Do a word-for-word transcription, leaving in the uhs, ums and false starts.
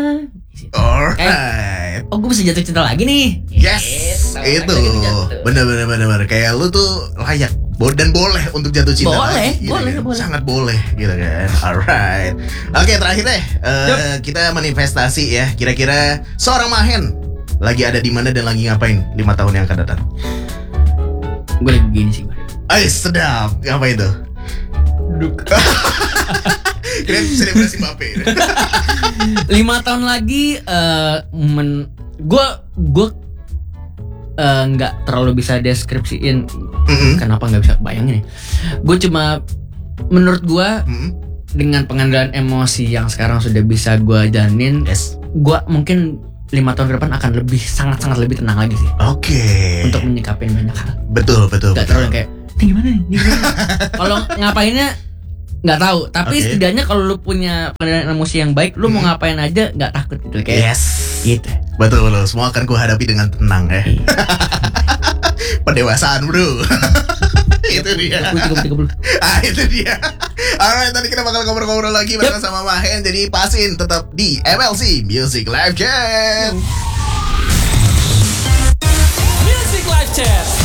Alright. Oh, gue bisa jatuh cinta lagi nih. Yes, Yes, itu bener-bener bener-bener kayak lu tuh layak dan boleh untuk jatuh cinta boleh, lagi, gitu boleh, kan? boleh. Sangat boleh, gitu kan. Alright. Oke, terakhir deh, uh, Yep. kita manifestasi ya. Kira-kira seorang Mahen lagi ada di mana dan lagi ngapain lima tahun yang akan datang? Gue lagi gini sih, gue. Ay, sedap. Ngapain tuh? Duduk. Keren selebrasi Mbappe. Lima tahun lagi, uh, men, gue gue uh, nggak terlalu bisa deskripsiin. Mm-hmm. Kenapa nggak bisa bayangin ya? Gue cuma menurut gue Mm-hmm. dengan pengendalian emosi yang sekarang sudah bisa gue jalanin, Yes. gue mungkin lima tahun ke depan akan lebih sangat-sangat lebih tenang lagi sih Oke. untuk menyikapin banyak hal. Betul, betul, Gak betul. terlalu yang kayak ini gimana nih? Ini gimana nih?" Kalau ngapainnya nggak tahu, tapi Oke. setidaknya kalau lu punya pengendalian emosi yang baik, lu mau Hmm. ngapain aja nggak takut gitu kayak. Yes. Gitu. Betul, betul. Semua akan ku hadapi dengan tenang ya. Pendewasaan, bro. Itu dia. tiga puluh tiga puluh Ah, itu dia. Alright, tadi kita bakal ngobrol-ngobrol lagi bareng Yep. sama Mahen. Jadi pasin tetap di M L C Music Live Chat. Music Live Chat.